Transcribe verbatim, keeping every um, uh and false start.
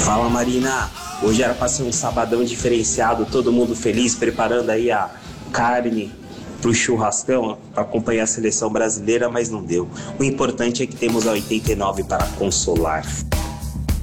Fala, Marina. Hoje era para ser um sabadão diferenciado, todo mundo feliz, preparando aí a carne pro churrascão para acompanhar a seleção brasileira, mas não deu. O importante é que temos a oitenta e nove para consolar.